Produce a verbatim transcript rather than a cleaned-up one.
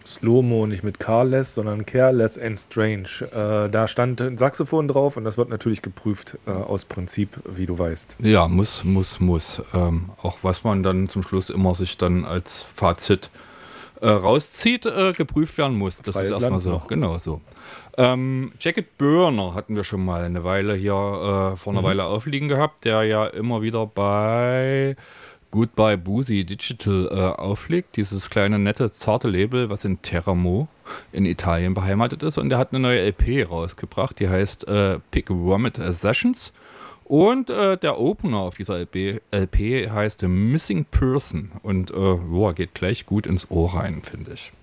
Slow-Mo nicht mit Carless, sondern Careless and Strange. Äh, da stand ein Saxophon drauf und das wird natürlich geprüft äh, aus Prinzip, wie du weißt. Ja, muss, muss, muss. Ähm, auch was man dann zum Schluss immer sich dann als Fazit äh, rauszieht, äh, geprüft werden muss. Das ist Freies erstmal Land so. noch. Genau so. Ähm, Jacket Burner hatten wir schon mal eine Weile hier, äh, vor einer Mhm. Weile aufliegen gehabt, der ja immer wieder bei Goodbye Boozy Digital äh, auflegt. Dieses kleine, nette, zarte Label, was in Teramo in Italien beheimatet ist. Und der hat eine neue L P rausgebracht, die heißt äh, Pick Vomit Sessions. Und äh, der Opener auf dieser L P, L P heißt Missing Person. Und äh, boah, geht gleich gut ins Ohr rein, finde ich.